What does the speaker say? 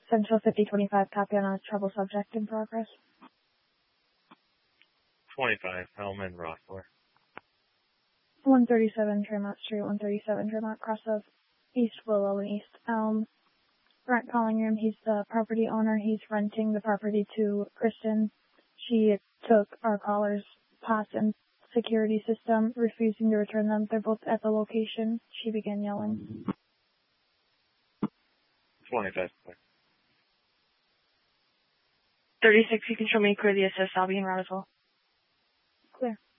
Central 5025, copy on a trouble subject in progress. 25, Hellman, Rossler. 137 Tremont Street, 137 Tremont, cross of East Willow and East Elm. Brent Collingham, he's the property owner. He's renting the property to Kristen. She took our caller's POS and security system, refusing to return them. They're both at the location. She began yelling. 25. 36, you can show me clear the assist. I'll be in route as well. Clear.